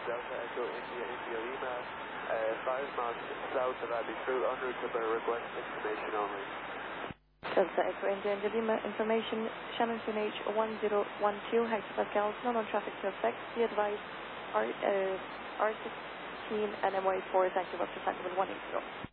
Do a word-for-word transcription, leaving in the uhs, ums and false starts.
Delta Echo India India Lima, uh, five miles south of Abbey Fruit, en route to Burr, request information only. Delta Echo India India Lima, information, Shannon T N H one zero one two, hectopascals, non-on traffic to effect, be advised, R, uh, R sixteen and M Y four is active up to flight level one eight zero.